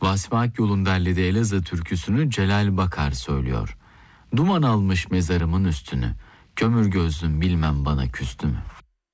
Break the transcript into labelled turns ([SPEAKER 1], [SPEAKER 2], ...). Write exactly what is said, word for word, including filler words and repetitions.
[SPEAKER 1] Vasfi Akyol'un derlediği Elazığ türküsünü Celal Bakar söylüyor. Duman almış mezarımın üstünü, kömür gözlüm bilmem bana küstü mü?